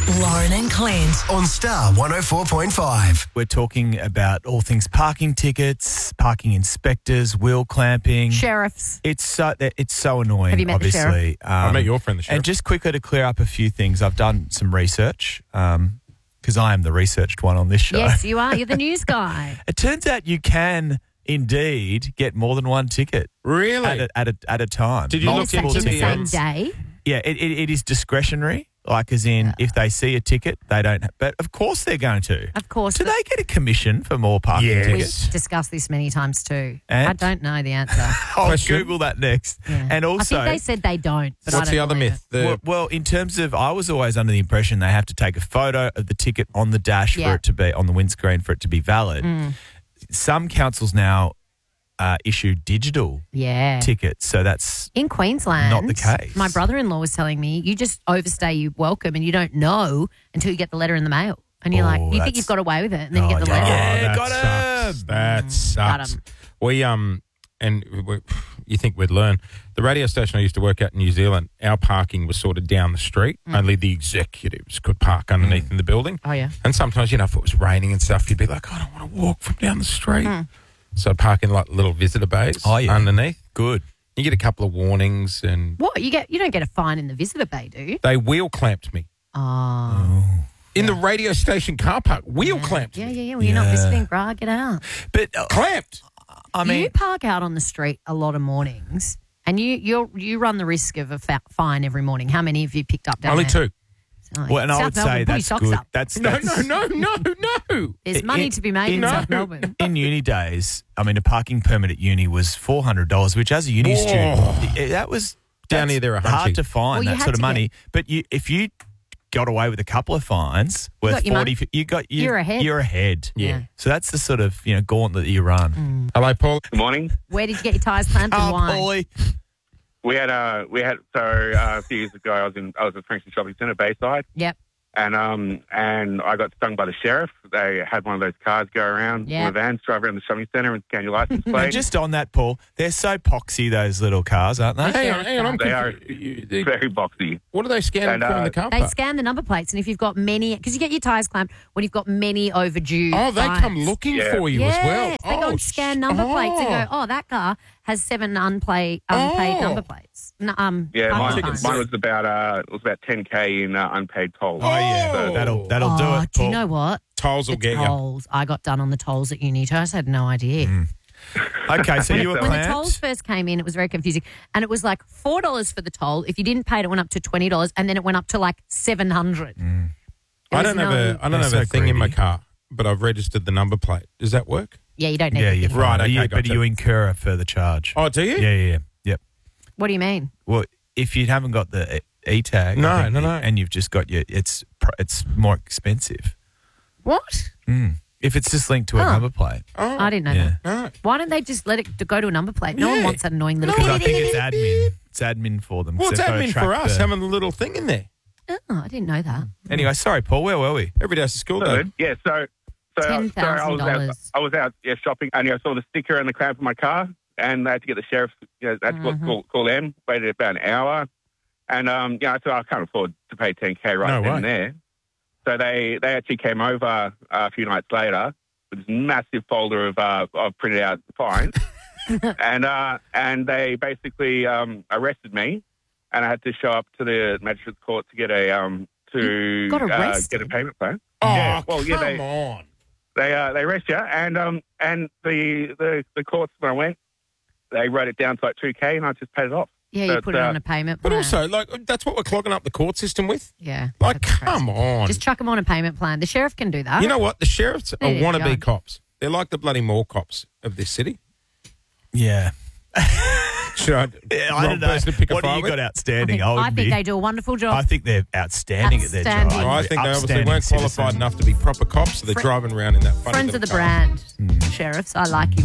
Lauren and Clint on Star 104.5. We're talking about all things parking tickets, parking inspectors, wheel clamping. Sheriffs. It's so annoying. Have you met the obviously. I met your friend, the sheriff. And just quickly to clear up a few things, I've done some research because I am the researched one on this show. Yes, you are. You're the news guy. It turns out you can indeed get more than one ticket. Really? At a time. Did you look In into the same the day? Yeah, it is discretionary. Like, as in, if they see a ticket, they don't. But of course, they're going to. Of course. Do they get a commission for more parking Yes. tickets? We've discussed this many times too. And? I don't know the answer. I'll Question? Google that next. Yeah. And also, I think they said they don't. But What's I don't the other believe myth? it. well, in terms of, I was always under the impression they have to take a photo of the ticket on the dash Yeah. for it to be on the windscreen for it to be valid. Some councils now issue digital Yeah. tickets, so that's In Queensland, Not the case. My brother-in-law was telling me you just overstay your welcome and you don't know until you get the letter in the mail. And you're like, you think that's- you've got away with it, and then you get the yeah. letter. Yeah. that got sucks. him. That Got sucks. him. We you think we'd learn. The radio station I used to work at in New Zealand, our parking was sort of down the street. Only the executives could park underneath in the building. Oh, yeah. And sometimes, if it was raining and stuff, you'd be like, I don't want to walk from down the street. So I'd park in like little visitor bays underneath. good. You get a couple of warnings and What? You don't get a fine in the visitor bay, do you? they wheel clamped me. Oh. In the radio station car park, wheel clamped Yeah, me. yeah, yeah. Well, you're not visiting, brah. Get out. But Clamped. I You mean, park out on the street a lot of mornings, and you run the risk of a fine every morning. How many have you picked up down Only there? two. Like, well, and I South would Melbourne, say put your that's socks good. up. That's No. There's money to be made in no. South Melbourne. In uni days, I mean, a parking permit at uni was $400, which as a uni student, that was Down that's here, they're hard $100. to find Well, you that had sort of to money. But if you got away with a couple of fines worth got your 40, money. You're ahead. You're ahead. Yeah. So that's the sort of gauntlet that you run. Hello, Paul. Good morning. Where did you get your tyres clamped and why? Paulie. We had a few years ago. I was at Frankston Shopping Centre, Bayside, Yep. and I got stung by the sheriff. They had one of those cars go around, Yeah. one of the vans drive around the shopping centre and scan your license And plate. just on that, Paul, they're so poxy, those little cars, aren't they? Hang on. I'm They are confused. very boxy. What are they scanning And, for in the car They park? scan the number plates, and if you've got many, because you get your tyres clamped when you've got many overdue. Oh, they fines. come looking Yeah. for you Yes, as well. they go and scan number plates and go, that car has 7 unpaid number plates. Yeah, parking mine fines. was about $10K in unpaid tolls. Oh, yeah. So That'll do Oh, it, do Paul. you know what? Tolls will The get you. tolls. I got done on the tolls at uni. I just had no idea. Okay, so you were When the tolls clamped. first came in, it was very confusing. And it was like $4 for the toll. If you didn't pay it, it went up to $20, and then it went up to like $700. I don't have They're a so thing in my greedy. car, but I've registered the number plate. Does that work? Yeah, you don't need Yeah, to. you're Right, fine. okay, But gotcha. you incur a further charge. Oh, do you? Yeah. Yep. What do you mean? Well, if you haven't got the e-tag, No, I think, no. and you've just got it's more expensive. What? If it's just linked to a Oh. number plate. Oh, I didn't know Yeah. that. no. Why don't they just let it go to a number plate? No one Yeah. wants that annoying little Because I thing. think it's admin. It's admin for them. 'cause Well, it's they've got to admin track for us the- having the little thing in there. Oh, I didn't know that. Anyway, sorry, Paul. Where were we? Every day's a school day. Good. Yeah, so $10,000. I was out shopping, and I saw the sticker and the clamp on my car, and I had to get the sheriff. Had to call them. Waited about an hour, and I thought I can't afford to pay $10K right No then way. and there. So they actually came over a few nights later with this massive folder of printed out fines, and they basically arrested me, and I had to show up to the magistrate's court to get a got arrested? get a payment plan. Oh, Yeah, well, come yeah, on. They arrest you, and the courts when I went, they wrote it down to like $2K, and I just paid it off. Yeah, you But, put it on a payment But plan. also, that's what we're clogging up the court system with. yeah. Like, that's crazy. come on. Just chuck them on a payment plan. The sheriff can do that. You know what? The sheriffs are There you wannabe go. cops. They're like the bloody mall cops of this city. Yeah. Should I, I wrong don't know. person to pick a What do fight you with? got I outstanding? think they do a wonderful job. I think they're outstanding at their job. Outstanding. I think they obviously Upstanding weren't citizens. qualified enough to be proper cops, so they're driving around in that funny Friends of little the car. brand. Sheriffs, I like you.